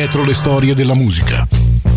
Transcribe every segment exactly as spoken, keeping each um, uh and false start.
dietro le storie della musica.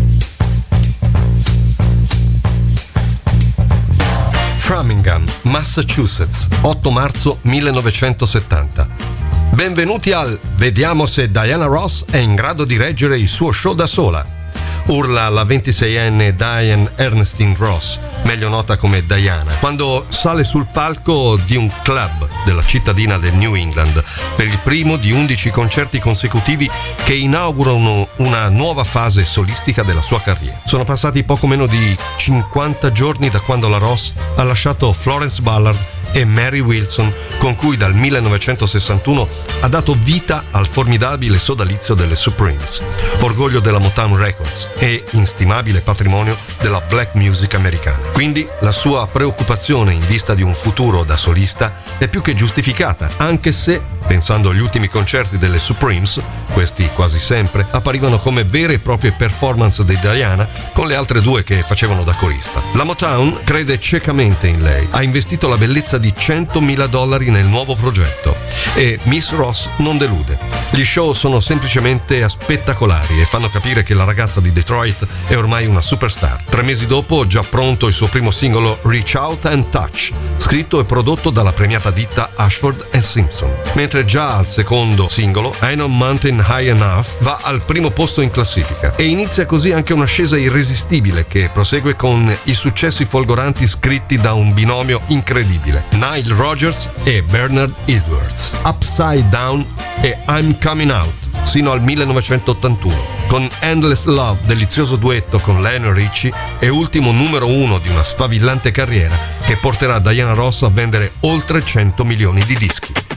Framingham, Massachusetts, otto marzo millenovecentosettanta. Benvenuti al Vediamo se Diana Ross è in grado di reggere il suo show da sola. Urla la ventiseienne Diane Ernestine Ross, meglio nota come Diana, quando sale sul palco di un club della cittadina del New England per il primo di undici concerti consecutivi che inaugurano una nuova fase solistica della sua carriera. Sono passati poco meno di cinquanta giorni da quando la Ross ha lasciato Florence Ballard e Mary Wilson, con cui dal millenovecentosessantuno ha dato vita al formidabile sodalizio delle Supremes, orgoglio della Motown Records e instimabile patrimonio della black music americana. Quindi la sua preoccupazione in vista di un futuro da solista è più che giustificata, anche se, pensando agli ultimi concerti delle Supremes, questi quasi sempre apparivano come vere e proprie performance di Diana con le altre due che facevano da corista. La Motown crede ciecamente in lei, ha investito la bellezza di centomila dollari nel nuovo progetto e Miss Ross non delude. Gli show sono semplicemente spettacolari e fanno capire che la ragazza di Detroit è ormai una superstar. Tre mesi dopo, già pronto il suo primo singolo Reach Out and Touch, scritto e prodotto dalla premiata ditta Ashford and Simpson, mentre già al secondo singolo I Know Mountain High Enough va al primo posto in classifica e inizia così anche un'ascesa irresistibile che prosegue con i successi folgoranti scritti da un binomio incredibile, Nile Rodgers e Bernard Edwards, Upside Down e I'm Coming Out, sino al millenovecentottantuno, con Endless Love, delizioso duetto con Lionel Richie e ultimo numero uno di una sfavillante carriera che porterà Diana Ross a vendere oltre cento milioni di dischi.